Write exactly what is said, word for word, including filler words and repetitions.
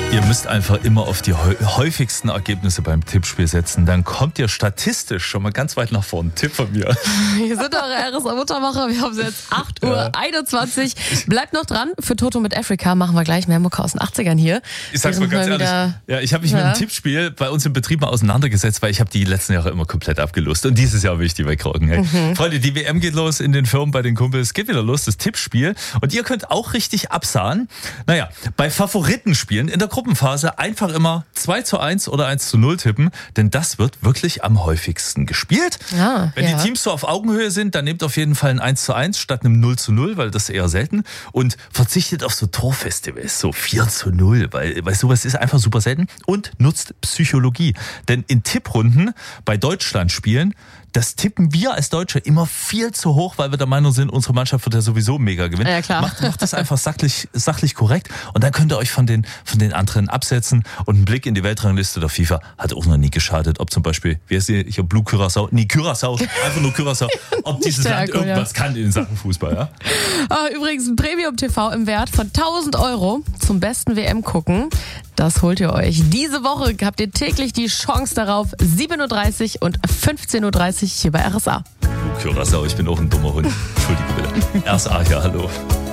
Ihr müsst einfach immer auf die häufigsten Ergebnisse beim Tippspiel setzen. Dann kommt ihr statistisch schon mal ganz weit nach vorne. Tipp von mir. Hier sind eure R S A-Muttermacher. Wir haben es jetzt acht Uhr einundzwanzig. Bleibt noch dran. Für Toto mit Afrika machen wir gleich mehr Mucke aus den achtzigern hier. Ich sag's mal ganz ehrlich. Ja, ich habe mich ja. mit dem Tippspiel bei uns im Betrieb mal auseinandergesetzt, weil ich habe die letzten Jahre immer komplett abgelust. Und dieses Jahr will ich die wegrocken. Hey. Mhm. Freunde, die W M geht los in den Firmen bei den Kumpels. Geht wieder los, das Tippspiel. Und ihr könnt auch richtig absahen. Naja, bei Favoritenspielen in der Gruppenphase einfach immer zwei zu eins oder eins zu null tippen, denn das wird wirklich am häufigsten gespielt. Ja, Wenn ja. die Teams so auf Augenhöhe sind, dann nehmt auf jeden Fall ein eins zu eins statt einem null zu null, weil das ist eher selten, und verzichtet auf so Torfestivals, so vier zu null, weil, weil sowas ist einfach super selten, und nutzt Psychologie, denn in Tipprunden bei Deutschlandspielen, das tippen wir als Deutsche immer viel zu hoch, weil wir der Meinung sind, unsere Mannschaft wird ja sowieso mega gewinnen. Ja, klar. Macht, macht das einfach sachlich, sachlich korrekt, und dann könnt ihr euch von den, von den anderen absetzen, und ein Blick in die Weltrangliste der FIFA hat auch noch nie geschadet, ob zum Beispiel, wie heißt die, ich habe Blue Curaçao, nee, Curaçao, einfach nur Curaçao, ob dieses Land Stärke, irgendwas ja. kann in Sachen Fußball, ja? Ah, übrigens ein Premium-T V im Wert von tausend Euro zum besten W M gucken. Das holt ihr euch. Diese Woche habt ihr täglich die Chance darauf. sieben Uhr dreißig und fünfzehn Uhr dreißig hier bei R S A. Curaçao, ich bin auch ein dummer Hund. Entschuldige bitte. R S A, ja, hallo.